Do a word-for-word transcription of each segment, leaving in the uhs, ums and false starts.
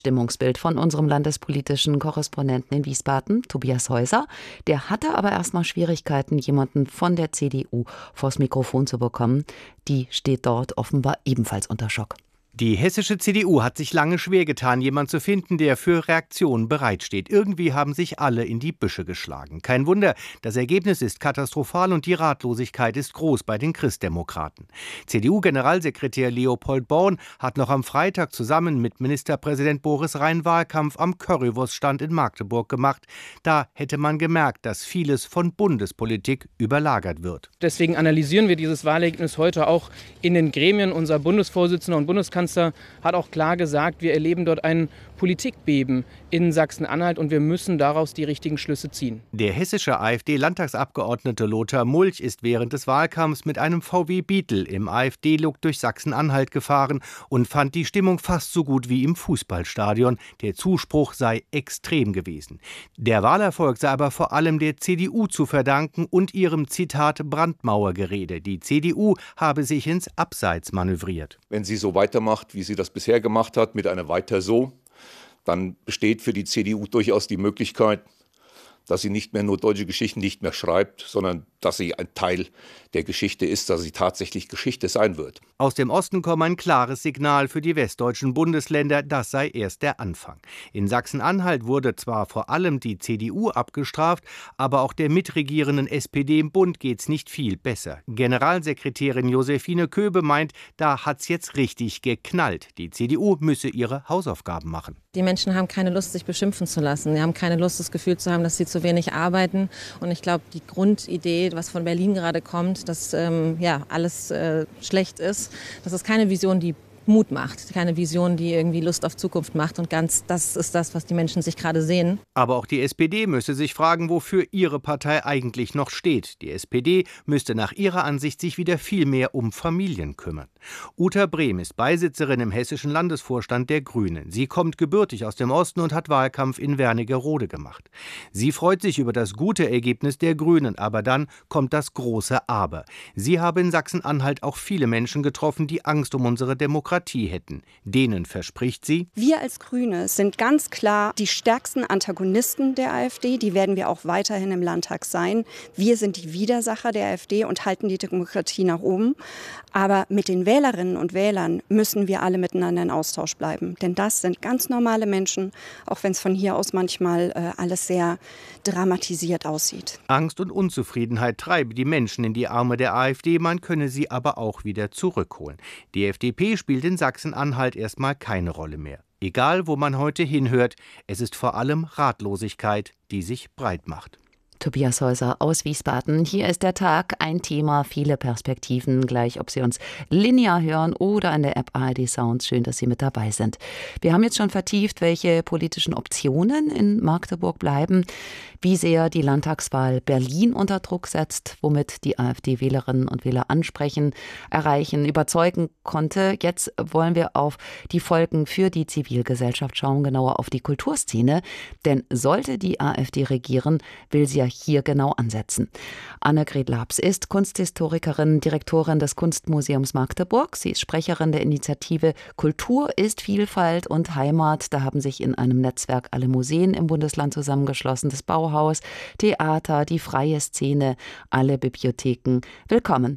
Stimmungsbild von unserem landespolitischen Korrespondenten in Wiesbaden, Tobias Häuser. Der hatte aber erstmal Schwierigkeiten, jemanden von der C D U vors Mikrofon zu bekommen. Die steht dort offenbar ebenfalls unter Schock. Die hessische C D U hat sich lange schwer getan, jemanden zu finden, der für Reaktionen bereitsteht. Irgendwie haben sich alle in die Büsche geschlagen. Kein Wunder, das Ergebnis ist katastrophal und die Ratlosigkeit ist groß bei den Christdemokraten. C D U-Generalsekretär Leopold Born hat noch am Freitag zusammen mit Ministerpräsident Boris Rhein Wahlkampf am Currywurststand in Magdeburg gemacht. Da hätte man gemerkt, dass vieles von Bundespolitik überlagert wird. Deswegen analysieren wir dieses Wahlergebnis heute auch in den Gremien. Unser Bundesvorsitzender und Bundeskanzler hat auch klar gesagt, wir erleben dort ein Politikbeben in Sachsen-Anhalt und wir müssen daraus die richtigen Schlüsse ziehen. Der hessische AfD-Landtagsabgeordnete Lothar Mulch ist während des Wahlkampfs mit einem V W Beetle im AfD-Look durch Sachsen-Anhalt gefahren und fand die Stimmung fast so gut wie im Fußballstadion. Der Zuspruch sei extrem gewesen. Der Wahlerfolg sei aber vor allem der C D U zu verdanken und ihrem, Zitat, Brandmauergerede. Die C D U habe sich ins Abseits manövriert. Wenn sie so weitermacht, wie sie das bisher gemacht hat, mit einer Weiter so, dann besteht für die C D U durchaus die Möglichkeit, dass sie nicht mehr nur deutsche Geschichten nicht mehr schreibt, sondern dass sie ein Teil der Geschichte ist, dass sie tatsächlich Geschichte sein wird. Aus dem Osten komme ein klares Signal für die westdeutschen Bundesländer, das sei erst der Anfang. In Sachsen-Anhalt wurde zwar vor allem die C D U abgestraft, aber auch der mitregierenden S P D im Bund geht's nicht viel besser. Generalsekretärin Josephine Köbe meint, da hat's jetzt richtig geknallt. Die C D U müsse ihre Hausaufgaben machen. Die Menschen haben keine Lust, sich beschimpfen zu lassen. Sie haben keine Lust, das Gefühl zu haben, dass sie zu wenig arbeiten. Und ich glaube, die Grundidee, was von Berlin gerade kommt, dass ähm, ja, alles äh, schlecht ist, das ist keine Vision, die Mut macht, keine Vision, die irgendwie Lust auf Zukunft macht. Und ganz das ist das, was die Menschen sich gerade sehen. Aber auch die S P D müsse sich fragen, wofür ihre Partei eigentlich noch steht. Die S P D müsste nach ihrer Ansicht sich wieder viel mehr um Familien kümmern. Uta Brehm ist Beisitzerin im hessischen Landesvorstand der Grünen. Sie kommt gebürtig aus dem Osten und hat Wahlkampf in Wernigerode gemacht. Sie freut sich über das gute Ergebnis der Grünen, aber dann kommt das große Aber. Sie habe in Sachsen-Anhalt auch viele Menschen getroffen, die Angst um unsere Demokratie hätten. Denen verspricht sie: Wir als Grüne sind ganz klar die stärksten Antagonisten der AfD. Die werden wir auch weiterhin im Landtag sein. Wir sind die Widersacher der AfD und halten die Demokratie nach oben. Aber mit den Wählerinnen und Wählern müssen wir alle miteinander in Austausch bleiben. Denn das sind ganz normale Menschen, auch wenn es von hier aus manchmal äh, alles sehr dramatisiert aussieht. Angst und Unzufriedenheit treibe die Menschen in die Arme der AfD, man könne sie aber auch wieder zurückholen. Die F D P spielt in Sachsen-Anhalt erstmal keine Rolle mehr. Egal, wo man heute hinhört, es ist vor allem Ratlosigkeit, die sich breit macht. Tobias Häuser aus Wiesbaden. Hier ist der Tag, ein Thema, viele Perspektiven, gleich ob Sie uns linear hören oder an der App A R D Sounds. Schön, dass Sie mit dabei sind. Wir haben jetzt schon vertieft, welche politischen Optionen in Magdeburg bleiben, wie sehr die Landtagswahl Berlin unter Druck setzt, womit die AfD-Wählerinnen und Wähler ansprechen, erreichen, überzeugen konnte. Jetzt wollen wir auf die Folgen für die Zivilgesellschaft schauen, genauer auf die Kulturszene. Denn sollte die AfD regieren, will sie ja hier genau ansetzen. Annegret Labs ist Kunsthistorikerin, Direktorin des Kunstmuseums Magdeburg. Sie ist Sprecherin der Initiative Kultur ist Vielfalt und Heimat. Da haben sich in einem Netzwerk alle Museen im Bundesland zusammengeschlossen. Das Bauhaus, Theater, die freie Szene, alle Bibliotheken. Willkommen.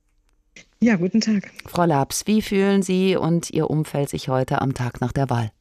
Ja, guten Tag. Frau Labs, wie fühlen Sie und Ihr Umfeld sich heute am Tag nach der Wahl?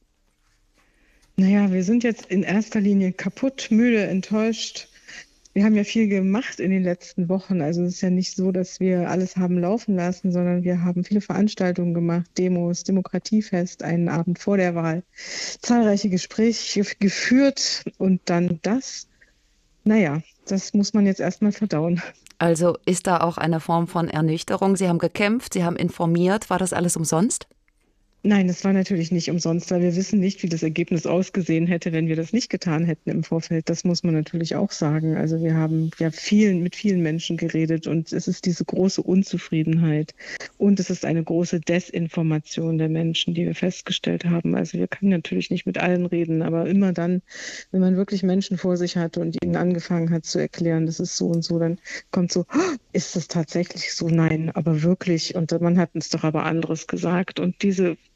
Naja, wir sind jetzt in erster Linie kaputt, müde, enttäuscht. Wir haben ja viel gemacht in den letzten Wochen. Also es ist ja nicht so, dass wir alles haben laufen lassen, sondern wir haben viele Veranstaltungen gemacht, Demos, Demokratiefest, einen Abend vor der Wahl, zahlreiche Gespräche geführt und dann das. Naja, das muss man jetzt erstmal verdauen. Also ist da auch eine Form von Ernüchterung? Sie haben gekämpft, Sie haben informiert. War das alles umsonst? Nein, das war natürlich nicht umsonst, weil wir wissen nicht, wie das Ergebnis ausgesehen hätte, wenn wir das nicht getan hätten im Vorfeld. Das muss man natürlich auch sagen. Also wir haben ja vielen, mit vielen Menschen geredet und es ist diese große Unzufriedenheit und es ist eine große Desinformation der Menschen, die wir festgestellt haben. Also wir können natürlich nicht mit allen reden, aber immer dann, wenn man wirklich Menschen vor sich hatte und ihnen angefangen hat zu erklären, das ist so und so, dann kommt so, ist das tatsächlich so? Nein, aber wirklich. Und man hat uns doch aber anderes gesagt. Und diese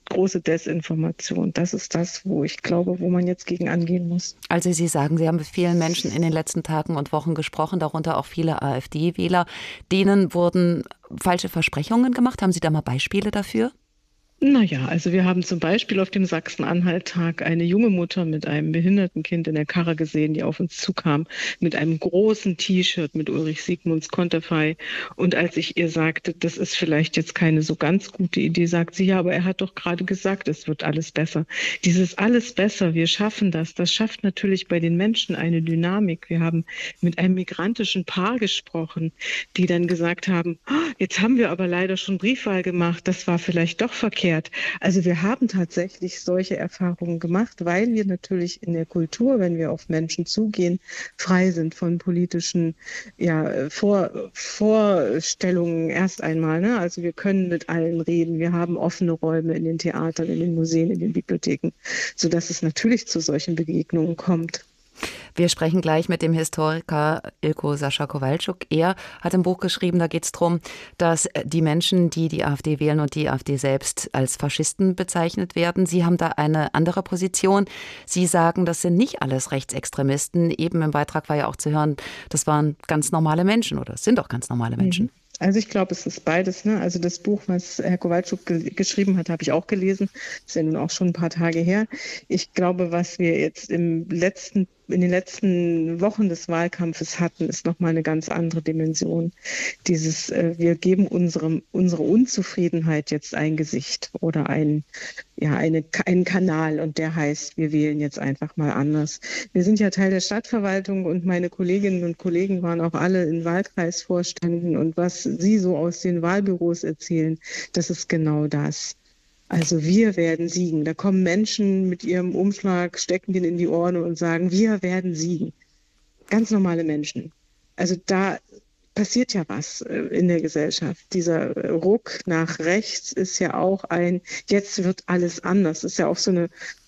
große Desinformation. Das ist das, wo ich glaube, wo man jetzt gegen angehen muss. Also Sie sagen, Sie haben mit vielen Menschen in den letzten Tagen und Wochen gesprochen, darunter auch viele AfD-Wähler. Denen wurden falsche Versprechungen gemacht. Haben Sie da mal Beispiele dafür? Naja, also wir haben zum Beispiel auf dem Sachsen-Anhalt-Tag eine junge Mutter mit einem behinderten Kind in der Karre gesehen, die auf uns zukam mit einem großen T-Shirt mit Ulrich Siegmunds Konterfei. Und als ich ihr sagte, das ist vielleicht jetzt keine so ganz gute Idee, sagt sie, ja, aber er hat doch gerade gesagt, es wird alles besser. Dieses alles besser, wir schaffen das, das schafft natürlich bei den Menschen eine Dynamik. Wir haben mit einem migrantischen Paar gesprochen, die dann gesagt haben, oh, jetzt haben wir aber leider schon Briefwahl gemacht, das war vielleicht doch verkehrt. Also wir haben tatsächlich solche Erfahrungen gemacht, weil wir natürlich in der Kultur, wenn wir auf Menschen zugehen, frei sind von politischen ja, Vor, Vorstellungen erst einmal. Ne? Also wir können mit allen reden. Wir haben offene Räume in den Theatern, in den Museen, in den Bibliotheken, sodass es natürlich zu solchen Begegnungen kommt. Wir sprechen gleich mit dem Historiker Ilko Sascha Kowalczuk. Er hat ein Buch geschrieben, da geht es darum, dass die Menschen, die die AfD wählen und die AfD selbst als Faschisten bezeichnet werden. Sie haben da eine andere Position. Sie sagen, das sind nicht alles Rechtsextremisten. Eben im Beitrag war ja auch zu hören, das waren ganz normale Menschen oder es sind auch ganz normale Menschen. Mhm. Also ich glaube, es ist beides. Ne? Also das Buch, was Herr Kowalczuk ge- geschrieben hat, habe ich auch gelesen. Das ist ja nun auch schon ein paar Tage her. Ich glaube, was wir jetzt im letzten in den letzten Wochen des Wahlkampfes hatten, ist nochmal eine ganz andere Dimension. Dieses, äh, wir geben unserem, unsere Unzufriedenheit jetzt ein Gesicht oder ein, ja, eine, einen Kanal und der heißt, wir wählen jetzt einfach mal anders. Wir sind ja Teil der Stadtverwaltung und meine Kolleginnen und Kollegen waren auch alle in Wahlkreisvorständen und was sie so aus den Wahlbüros erzählen, das ist genau das. Also wir werden siegen. Da kommen Menschen mit ihrem Umschlag, stecken den in die Ohren und sagen, wir werden siegen. Ganz normale Menschen. Also da passiert ja was in der Gesellschaft. Dieser Ruck nach rechts ist ja auch ein, jetzt wird alles anders. Das ist ja auch so eine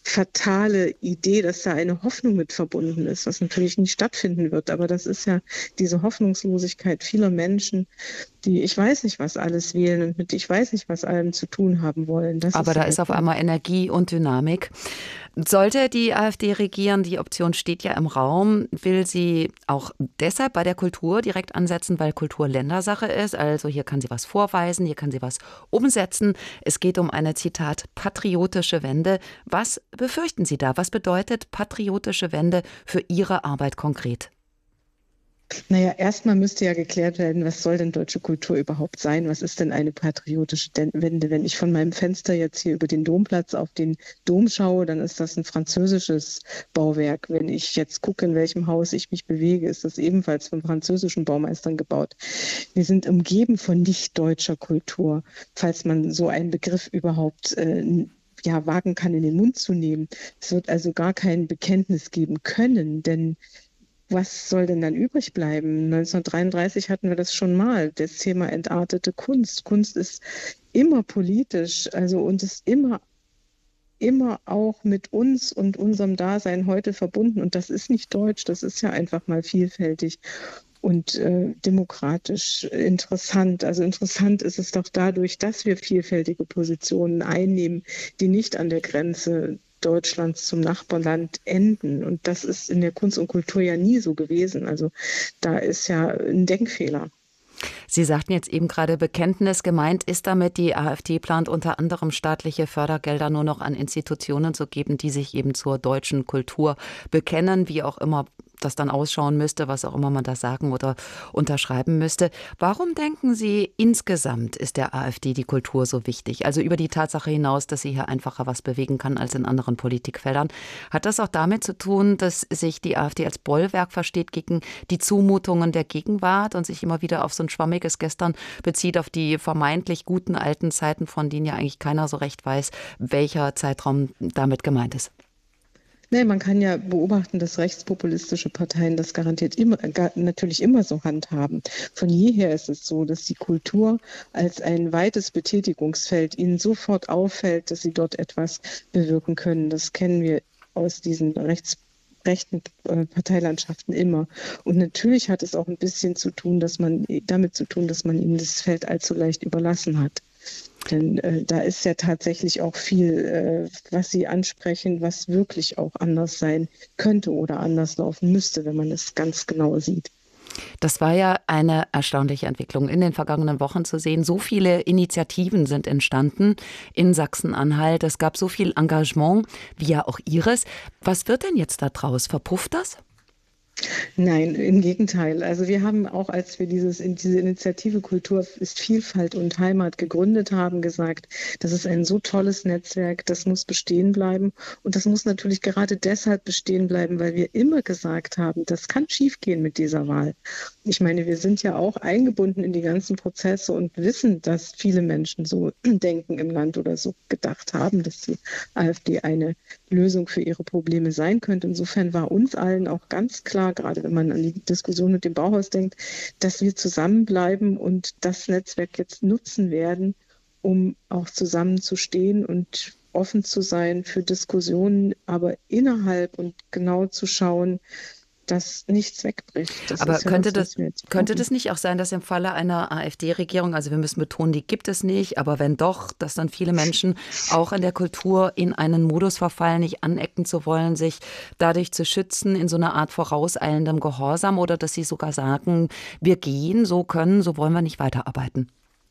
fatale Idee, dass da eine Hoffnung mit verbunden ist, was natürlich nicht stattfinden wird. Aber das ist ja diese Hoffnungslosigkeit vieler Menschen, die ich weiß nicht, was alles wählen und mit ich weiß nicht, was allem zu tun haben wollen. Das Aber ist da ist auf einmal Energie und Dynamik. Sollte die AfD regieren, die Option steht ja im Raum, will sie auch deshalb bei der Kultur direkt ansetzen, weil Kultur Ländersache ist. Also hier kann sie was vorweisen, hier kann sie was umsetzen. Es geht um eine, Zitat, patriotische Wende. Was befürchten Sie da? Was bedeutet patriotische Wende für Ihre Arbeit konkret? Naja, erstmal müsste ja geklärt werden, was soll denn deutsche Kultur überhaupt sein? Was ist denn eine patriotische Wende? Wenn ich von meinem Fenster jetzt hier über den Domplatz auf den Dom schaue, dann ist das ein französisches Bauwerk. Wenn ich jetzt gucke, in welchem Haus ich mich bewege, ist das ebenfalls von französischen Baumeistern gebaut. Wir sind umgeben von nicht deutscher Kultur, falls man so einen Begriff überhaupt äh, ja, wagen kann, in den Mund zu nehmen. Es wird also gar kein Bekenntnis geben können, denn was soll denn dann übrig bleiben? neunzehnhundertdreiunddreißig hatten wir das schon mal, das Thema entartete Kunst. Kunst ist immer politisch, also und ist immer, immer auch mit uns und unserem Dasein heute verbunden. Und das ist nicht deutsch, das ist ja einfach mal vielfältig und äh, demokratisch interessant. Also interessant ist es doch dadurch, dass wir vielfältige Positionen einnehmen, die nicht an der Grenze Deutschlands zum Nachbarland enden. Und das ist in der Kunst und Kultur ja nie so gewesen. Also da ist ja ein Denkfehler. Sie sagten jetzt eben gerade Bekenntnis. Gemeint ist damit, die AfD plant unter anderem staatliche Fördergelder nur noch an Institutionen zu geben, die sich eben zur deutschen Kultur bekennen, wie auch immer das dann ausschauen müsste, was auch immer man da sagen oder unterschreiben müsste. Warum denken Sie, insgesamt ist der AfD die Kultur so wichtig? Also über die Tatsache hinaus, dass sie hier einfacher was bewegen kann als in anderen Politikfeldern. Hat das auch damit zu tun, dass sich die AfD als Bollwerk versteht gegen die Zumutungen der Gegenwart und sich immer wieder auf so ein schwammiges Gestern bezieht, auf die vermeintlich guten alten Zeiten, von denen ja eigentlich keiner so recht weiß, welcher Zeitraum damit gemeint ist? Nee, man kann ja beobachten, dass rechtspopulistische Parteien das garantiert immer, natürlich immer so handhaben. Von jeher ist es so, dass die Kultur als ein weites Betätigungsfeld ihnen sofort auffällt, dass sie dort etwas bewirken können. Das kennen wir aus diesen rechts rechten äh, Parteilandschaften immer. Und natürlich hat es auch ein bisschen zu tun, dass man damit zu tun, dass man ihnen das Feld allzu leicht überlassen hat. Denn äh, da ist ja tatsächlich auch viel, äh, was Sie ansprechen, was wirklich auch anders sein könnte oder anders laufen müsste, wenn man es ganz genau sieht. Das war ja eine erstaunliche Entwicklung in den vergangenen Wochen zu sehen. So viele Initiativen sind entstanden in Sachsen-Anhalt. Es gab so viel Engagement, wie ja auch Ihres. Was wird denn jetzt da draus? Verpufft das? Nein, im Gegenteil. Also wir haben auch, als wir dieses, diese Initiative Kultur ist Vielfalt und Heimat gegründet haben, gesagt, das ist ein so tolles Netzwerk, das muss bestehen bleiben. Und das muss natürlich gerade deshalb bestehen bleiben, weil wir immer gesagt haben, das kann schiefgehen mit dieser Wahl. Ich meine, wir sind ja auch eingebunden in die ganzen Prozesse und wissen, dass viele Menschen so denken im Land oder so gedacht haben, dass die AfD eine Lösung für ihre Probleme sein könnte. Insofern war uns allen auch ganz klar, gerade wenn man an die Diskussion mit dem Bauhaus denkt, dass wir zusammenbleiben und das Netzwerk jetzt nutzen werden, um auch zusammenzustehen und offen zu sein für Diskussionen, aber innerhalb und genau zu schauen, dass nichts wegbricht. Das Aber ist ja könnte, das, das, könnte das nicht auch sein, dass im Falle einer AfD-Regierung, also wir müssen betonen, die gibt es nicht, aber wenn doch, dass dann viele Menschen auch in der Kultur in einen Modus verfallen, nicht anecken zu wollen, sich dadurch zu schützen in so einer Art vorauseilendem Gehorsam oder dass sie sogar sagen, wir gehen, so können, so wollen wir nicht weiterarbeiten?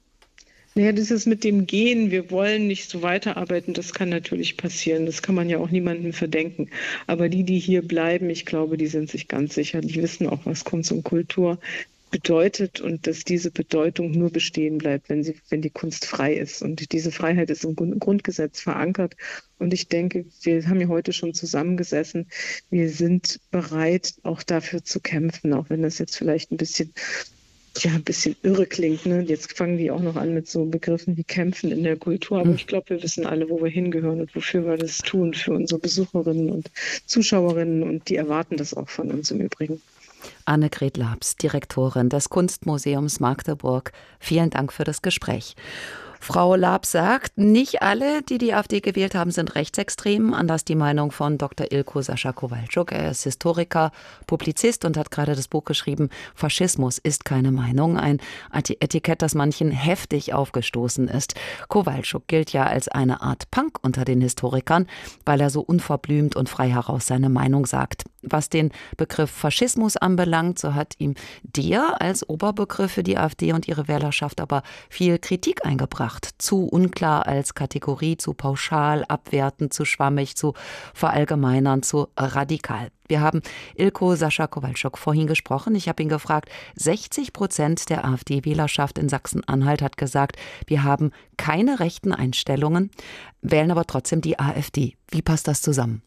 Naja, das ist mit dem Gehen, wir wollen nicht so weiterarbeiten, das kann natürlich passieren. Das kann man ja auch niemandem verdenken. Aber die, die hier bleiben, ich glaube, die sind sich ganz sicher, die wissen auch, was Kunst und Kultur bedeutet und dass diese Bedeutung nur bestehen bleibt, wenn sie, wenn die Kunst frei ist. Und diese Freiheit ist im Grundgesetz verankert. Und ich denke, wir haben ja heute schon zusammengesessen. Wir sind bereit, auch dafür zu kämpfen, auch wenn das jetzt vielleicht ein bisschen ja, ein bisschen irre klingt. Ne? Jetzt fangen die auch noch an mit so Begriffen wie Kämpfen in der Kultur. Aber ich glaube, wir wissen alle, wo wir hingehören und wofür wir das tun, für unsere Besucherinnen und Zuschauerinnen. Und die erwarten das auch von uns im Übrigen. Annegret Labs, Direktorin des Kunstmuseums Magdeburg. Vielen Dank für das Gespräch. Frau Labs sagt, nicht alle, die die AfD gewählt haben, sind rechtsextrem. Anders die Meinung von Doktor Ilko Sascha Kowalczuk. Er ist Historiker, Publizist und hat gerade das Buch geschrieben, Faschismus ist keine Meinung. Ein Etikett, das manchen heftig aufgestoßen ist. Kowalczuk gilt ja als eine Art Punk unter den Historikern, weil er so unverblümt und frei heraus seine Meinung sagt. Was den Begriff Faschismus anbelangt, so hat ihm der als Oberbegriff für die AfD und ihre Wählerschaft aber viel Kritik eingebracht. Zu unklar als Kategorie, zu pauschal, abwertend, zu schwammig, zu verallgemeinern, zu radikal. Wir haben Ilko Sascha Kowalczuk vorhin gesprochen. Ich habe ihn gefragt, sechzig Prozent der AfD-Wählerschaft in Sachsen-Anhalt hat gesagt, wir haben keine rechten Einstellungen, wählen aber trotzdem die AfD. Wie passt das zusammen?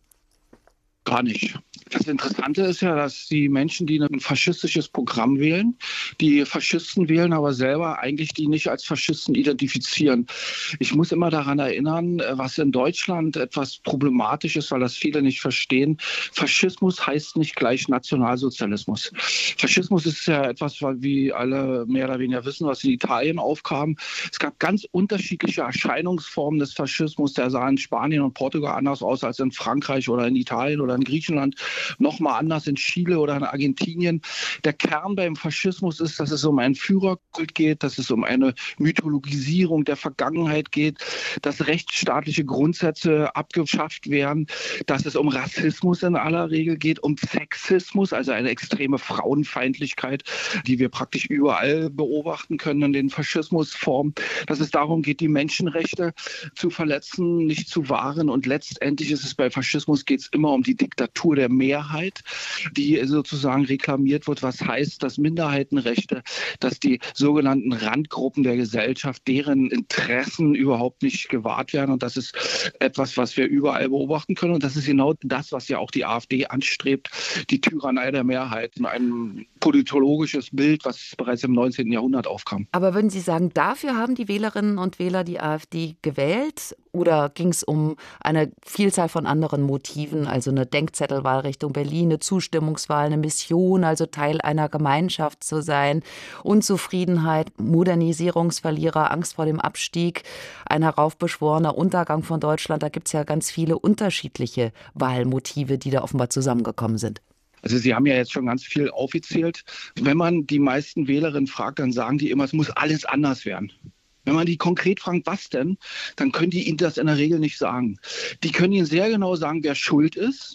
Gar nicht. Das Interessante ist ja, dass die Menschen, die ein faschistisches Programm wählen, die Faschisten wählen, aber selber eigentlich die nicht als Faschisten identifizieren. Ich muss immer daran erinnern, was in Deutschland etwas problematisch ist, weil das viele nicht verstehen. Faschismus heißt nicht gleich Nationalsozialismus. Faschismus ist ja etwas, wie alle mehr oder weniger wissen, was in Italien aufkam. Es gab ganz unterschiedliche Erscheinungsformen des Faschismus. Der sah in Spanien und Portugal anders aus als in Frankreich oder in Italien oder in Griechenland, nochmal anders in Chile oder in Argentinien. Der Kern beim Faschismus ist, dass es um einen Führerkult geht, dass es um eine Mythologisierung der Vergangenheit geht, dass rechtsstaatliche Grundsätze abgeschafft werden, dass es um Rassismus in aller Regel geht, um Sexismus, also eine extreme Frauenfeindlichkeit, die wir praktisch überall beobachten können in den Faschismusformen, dass es darum geht, die Menschenrechte zu verletzen, nicht zu wahren, und letztendlich ist es bei Faschismus geht es immer um die Diktatur der Mehrheit, die sozusagen reklamiert wird, was heißt, dass Minderheitenrechte, dass die sogenannten Randgruppen der Gesellschaft, deren Interessen überhaupt nicht gewahrt werden, und das ist etwas, was wir überall beobachten können, und das ist genau das, was ja auch die AfD anstrebt, die Tyrannei der Mehrheit, ein politologisches Bild, was bereits im neunzehnten Jahrhundert aufkam. Aber würden Sie sagen, dafür haben die Wählerinnen und Wähler die AfD gewählt? Oder ging es um eine Vielzahl von anderen Motiven, also eine Denkzettelwahl Richtung Berlin, eine Zustimmungswahl, eine Mission, also Teil einer Gemeinschaft zu sein, Unzufriedenheit, Modernisierungsverlierer, Angst vor dem Abstieg, ein heraufbeschworener Untergang von Deutschland? Da gibt es ja ganz viele unterschiedliche Wahlmotive, die da offenbar zusammengekommen sind. Also Sie haben ja jetzt schon ganz viel aufgezählt. Wenn man die meisten Wählerinnen fragt, dann sagen die immer, es muss alles anders werden. Wenn man die konkret fragt, was denn, dann können die Ihnen das in der Regel nicht sagen. Die können Ihnen sehr genau sagen, wer schuld ist.